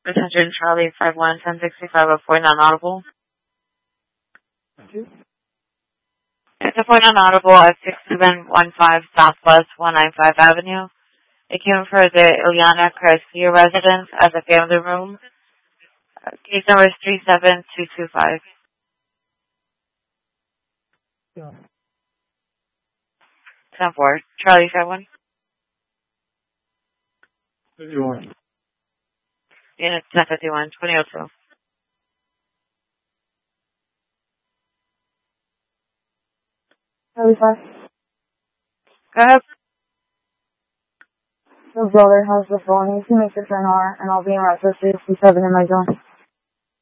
600 Charlie 51 1065 non-audible. Thank you. It's a point non-audible at 6715 Southwest 195 Avenue. It came for the Ileana Garcia residence as a family room. Case number is 37225. Yeah. 10-4. Charlie 51. 51. Unit 1051, 2002. Charlie 5. Go ahead. The brother has the phone. You can make the 10 hour, and I'll be in right for 67 in my zone.